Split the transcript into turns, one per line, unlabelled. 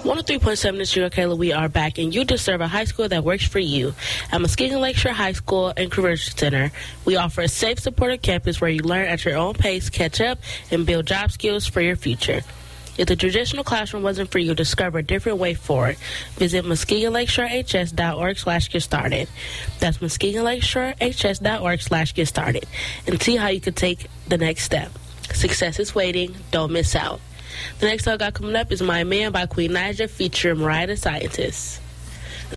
103.7 is your Kayla. We are back, and you deserve a high school that works for you. At Muskegon Lakeshore High School and Conversion Center, we offer a safe, supportive campus where you learn at your own pace, catch up, and build job skills for your future. If the traditional classroom wasn't for you, discover a different way forward. Visit MuskegonLakeshoreHS.org/get started. That's MuskegonLakeshoreHS.org/get started, and see how you can take the next step. Success is waiting. Don't miss out. The next song I got coming up is My Man by Queen Naija featuring Mariah the Scientist.